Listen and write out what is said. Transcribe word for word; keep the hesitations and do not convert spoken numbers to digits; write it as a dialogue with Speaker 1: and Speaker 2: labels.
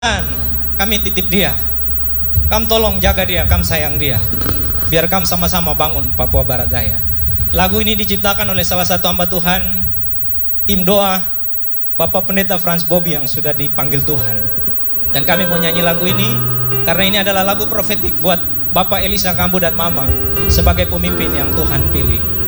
Speaker 1: kami titip dia. Kamu tolong jaga dia, kamu sayang dia. Biar kamu sama-sama bangun Papua Barat Daya. Lagu ini diciptakan oleh salah satu hamba Tuhan, tim doa Bapak Pendeta Frans Bobby yang sudah dipanggil Tuhan. Dan kami mau nyanyi lagu ini karena ini adalah lagu profetik buat Bapak Elisa Kambu dan Mama sebagai pemimpin yang Tuhan pilih.